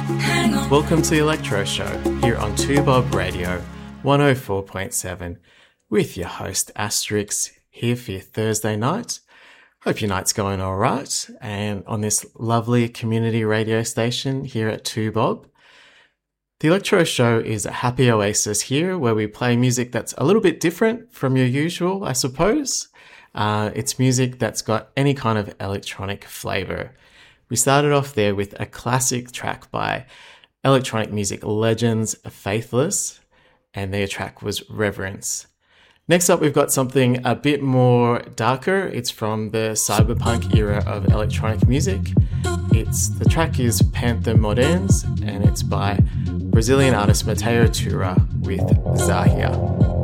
Welcome to the Electro Show here on 2Bob Radio 104.7 with your host Asterix here for your Thursday night. Hope your night's going all right, and on this lovely community radio station here at 2Bob. The Electro Show is a happy oasis here where we play music that's a little bit different from your usual, I suppose. It's music that's got any kind of electronic flavour. We started off there with a classic track by electronic music legends Faithless, and their track was Reverence. Next up, we've got something a bit more darker. It's from the cyberpunk era of electronic music. The track is Panther Moderns, and it's by Brazilian artist Mateo Tura with Zahia.